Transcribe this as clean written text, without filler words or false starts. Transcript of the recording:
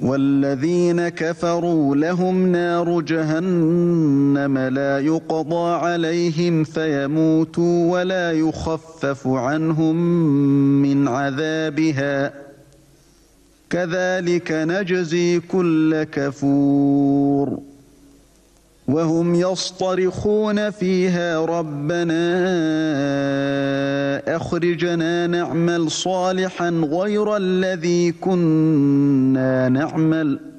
والذين كفروا لهم نار جهنم لا يقضى عليهم فيموتوا ولا يخفف عنهم من عذابها كذلك نجزي كل كفور وهم يصطرخون فيها ربنا أخرجنا نعمل صالحا غير الذي كنا نعمل